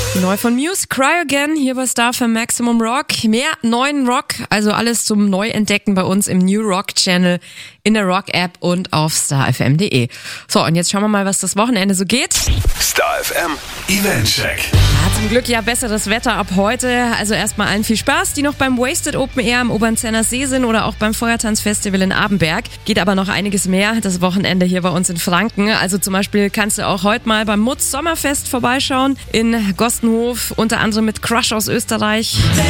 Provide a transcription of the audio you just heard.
Neu von Muse, Cry Again, hier bei Star für Maximum Rock. Mehr neuen Rock, also alles zum Neuentdecken bei uns im New Rock Channel, in der Rock App und auf starfm.de. So, und jetzt schauen wir mal, was das Wochenende so geht. Star FM Event Check. Ja, zum Glück ja besseres Wetter ab heute. Also erstmal allen viel Spaß, die noch beim Wasted Open Air am Obernzenner See sind oder auch beim Feuertanzfestival in Abenberg. Geht aber noch einiges mehr das Wochenende hier bei uns in Franken. Also zum Beispiel kannst du auch heute mal beim Mutz Sommerfest vorbeischauen in Gostenhof, unter anderem mit Crush aus Österreich.